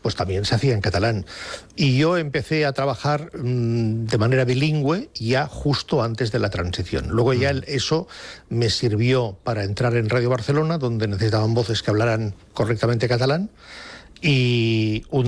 pues también se hacía en catalán. Y yo empecé a trabajar de manera bilingüe ya justo antes de la transición. Luego ya eso me sirvió para entrar en Radio Barcelona, donde necesitaban voces que hablaran correctamente catalán, y un